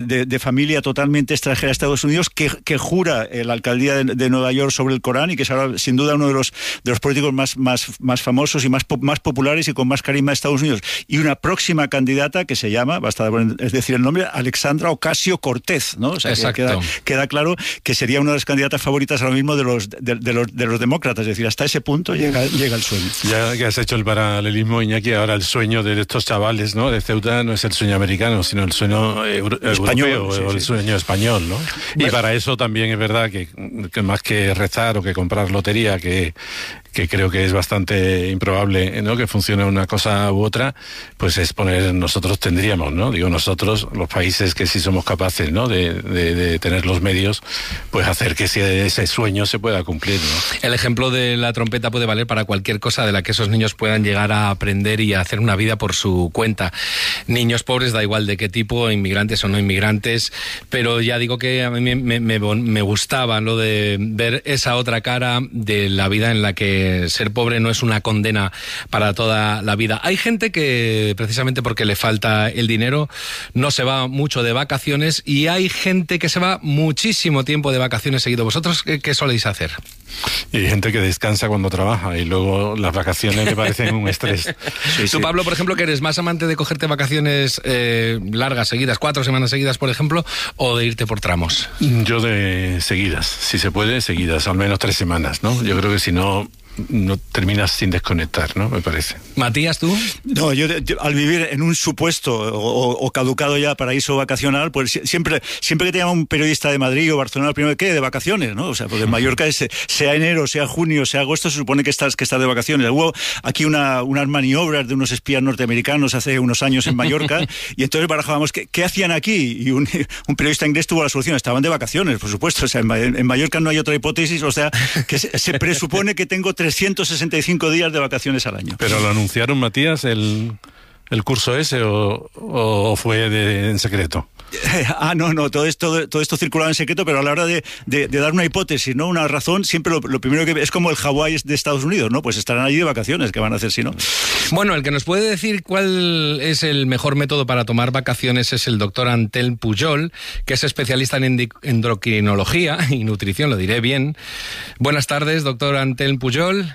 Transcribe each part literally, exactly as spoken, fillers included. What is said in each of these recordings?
de, de familia totalmente extranjera a Estados Unidos, que, que jura eh, la alcaldía de, de Nueva York sobre el Corán y que es ahora sin duda uno de los, de los políticos más, más, más famosos y más, más populares y con más carisma de Estados Unidos. Y una próxima candidata que se llama, basta es decir el nombre, Alexandra Ocasio-Cortez, ¿no? O sea, que queda, queda claro que sería una de las candidatas favoritas ahora mismo de los, de, de los, de los demócratas. Es decir, hasta ese punto llega, llega el sueño. Ya que has hecho el paralelismo, Iñaki, ahora el sueño de estos chavales, ¿no?, de Ceuta no es el sueño americano, sino el sueño euro, español, europeo, sí, o el sí. sueño español, ¿no? Bueno. Y para eso también es verdad que, que más que rezar o que comprar lotería, que que creo que es bastante improbable, ¿no?, que funcione una cosa u otra, pues es poner, nosotros tendríamos, ¿no?, digo nosotros, los países que sí somos capaces, ¿no?, de, de, de tener los medios, pues hacer que ese, ese sueño se pueda cumplir, ¿no? El ejemplo de la trompeta puede valer para cualquier cosa de la que esos niños puedan llegar a aprender y a hacer una vida por su cuenta. Niños pobres, da igual de qué tipo, inmigrantes o no inmigrantes, pero ya digo que a mí me, me, me, me gustaba lo de ver esa otra cara de la vida en la que ser pobre no es una condena para toda la vida. Hay gente que, precisamente porque le falta el dinero, no se va mucho de vacaciones, y hay gente que se va muchísimo tiempo de vacaciones seguido. ¿Vosotros qué, qué soléis hacer? Y hay gente que descansa cuando trabaja y luego las vacaciones le parecen un estrés. Sí, Tú, sí. Pablo, por ejemplo, que eres más amante de cogerte vacaciones eh, largas, seguidas, cuatro semanas seguidas, por ejemplo, o de irte por tramos. Yo de seguidas, si se puede, seguidas, al menos tres semanas, ¿no? Yo creo que si no, no terminas sin desconectar, ¿no? Me parece. Matías, ¿tú? No, yo, yo al vivir en un supuesto o, o caducado ya paraíso vacacional, pues siempre siempre que te llama un periodista de Madrid o Barcelona, primero, ¿qué? De vacaciones, ¿no? O sea, porque en Mallorca, es, sea enero, sea junio, sea agosto, se supone que estás, que estás de vacaciones. Hubo aquí una, unas maniobras de unos espías norteamericanos hace unos años en Mallorca, y entonces barajábamos, ¿qué, qué hacían aquí? Y un, un periodista inglés tuvo la solución, estaban de vacaciones, por supuesto. O sea, en, en Mallorca no hay otra hipótesis, o sea, que se, se presupone que tengo trescientos sesenta y cinco días de vacaciones al año. ¿Pero lo anunciaron, Matías, el, el curso ese o, o fue de, en secreto? Ah, no, no, todo esto, todo esto circulaba en secreto, pero a la hora de, de, de dar una hipótesis, ¿no?, una razón, siempre lo, lo primero que es como el Hawái de Estados Unidos, ¿no? Pues estarán allí de vacaciones, ¿qué van a hacer si no? Bueno, el que nos puede decir cuál es el mejor método para tomar vacaciones es el doctor Antelm Pujol, que es especialista en endocrinología y nutrición, lo diré bien. Buenas tardes, doctor Antelm Pujol.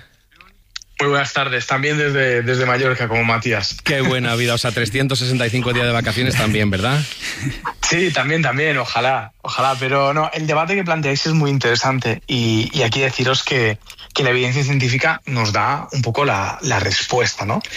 Muy buenas tardes, también desde, desde Mallorca, como Matías. Qué buena vida, o sea, trescientos sesenta y cinco días de vacaciones también, ¿verdad? Sí, también, también, ojalá, ojalá, pero no, el debate que planteáis es muy interesante y, y aquí deciros que, que la evidencia científica nos da un poco la, la respuesta, ¿no?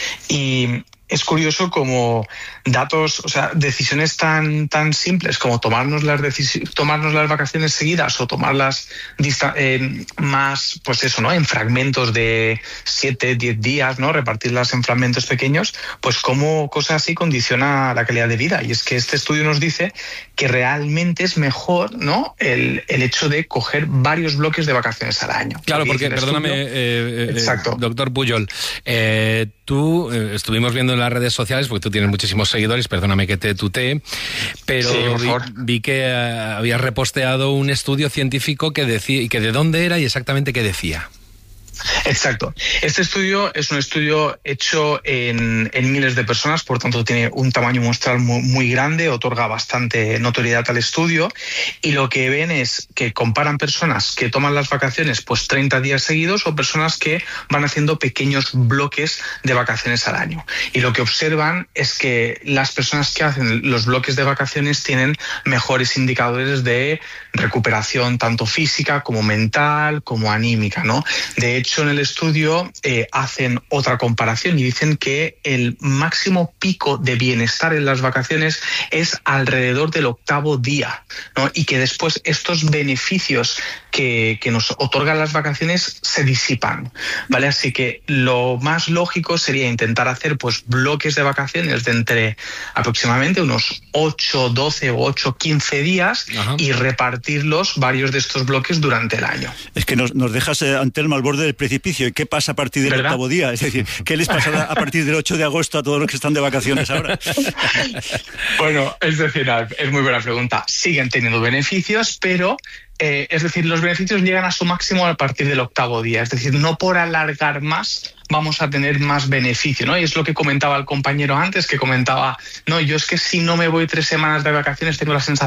Y es curioso como datos, o sea, decisiones tan tan simples como tomarnos las decisi- tomarnos las vacaciones seguidas o tomarlas dista- eh, más, pues eso, ¿no?, en fragmentos de siete, diez días, ¿no?, repartirlas en fragmentos pequeños, pues cómo cosa así condiciona la calidad de vida. Y es que este estudio nos dice que realmente es mejor, ¿no?, el, el hecho de coger varios bloques de vacaciones al año. Claro, porque, perdóname, eh, eh, Exacto. doctor Pujol, eh, tú eh, estuvimos viendo en las redes sociales, porque tú tienes muchísimos seguidores, perdóname que te tutee, pero sí, vi, vi que uh, habías reposteado un estudio científico que decía, y que de dónde era y exactamente qué decía. Exacto. Este estudio es un estudio hecho en, en miles de personas, por tanto tiene un tamaño muestral muy, muy grande, otorga bastante notoriedad al estudio, y lo que ven es que comparan personas que toman las vacaciones pues treinta días seguidos o personas que van haciendo pequeños bloques de vacaciones al año. Y lo que observan es que las personas que hacen los bloques de vacaciones tienen mejores indicadores de recuperación tanto física como mental como anímica, ¿no? De hecho, en el estudio eh, hacen otra comparación y dicen que el máximo pico de bienestar en las vacaciones es alrededor del octavo día, ¿no? Y que después estos beneficios que, que nos otorgan las vacaciones se disipan, ¿vale? Así que lo más lógico sería intentar hacer pues bloques de vacaciones de entre aproximadamente unos ocho, doce o ocho, quince días. Ajá. Y repartirlos varios de estos bloques durante el año. Es que nos, nos dejas, eh, Antelm, al borde del precipicio. ¿Y qué pasa a partir del ¿verdad? octavo día? Es decir, ¿qué les pasará a partir del ocho de agosto a todos los que están de vacaciones ahora? Bueno, es decir, es muy buena pregunta. Siguen teniendo beneficios, pero Eh, es decir, los beneficios llegan a su máximo a partir del octavo día. Es decir, no por alargar más vamos a tener más beneficio, ¿no? Y es lo que comentaba el compañero antes, que comentaba, no, yo es que si no me voy tres semanas de vacaciones tengo la sensación